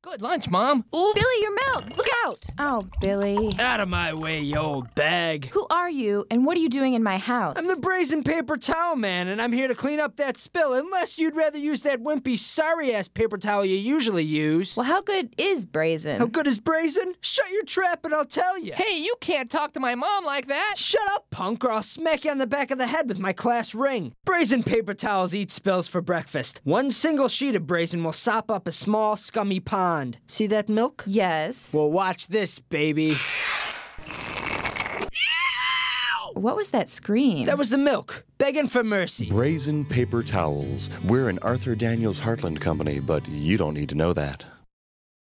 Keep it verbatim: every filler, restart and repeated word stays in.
Good lunch, Mom. Oops. Billy, your milk! Look out! Oh, Billy. Out of my way, you old bag. Who are you, and what are you doing in my house? I'm the brazen paper towel man, and I'm here to clean up that spill, unless you'd rather use that wimpy, sorry-ass paper towel you usually use. Well, how good is brazen? How good is brazen? Shut your trap and I'll tell you. Hey, you can't talk to my mom like that. Shut up, punk, or I'll smack you on the back of the head with my class ring. Brazen paper towels eat spills for breakfast. One single sheet of brazen will sop up a small, scummy pond. See that milk? Yes. Well, watch this, baby. What was that scream? That was the milk, begging for mercy. Brazen paper towels. We're an Arthur Daniels Heartland company, but you don't need to know that.